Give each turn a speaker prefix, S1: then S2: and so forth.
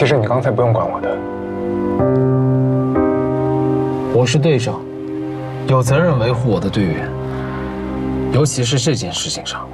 S1: 其实你刚才不用管我的。
S2: 我是队长，有责任维护我的队员，尤其是这件事情上。